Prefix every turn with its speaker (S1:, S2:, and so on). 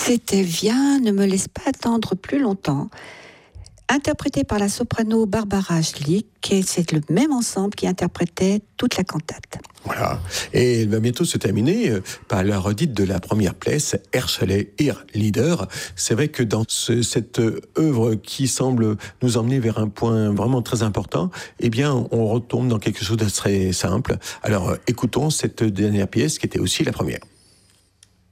S1: C'était Viens, ne me laisse pas attendre plus longtemps, interprété par la soprano Barbara Schlick, et c'est le même ensemble qui interprétait toute la cantate.
S2: Voilà, et elle va bientôt se terminer par la redite de la première pièce, Herschel, Leader. C'est vrai que dans cette œuvre qui semble nous emmener vers un point vraiment très important, eh bien, on retombe dans quelque chose de très simple. Alors, écoutons cette dernière pièce qui était aussi la première.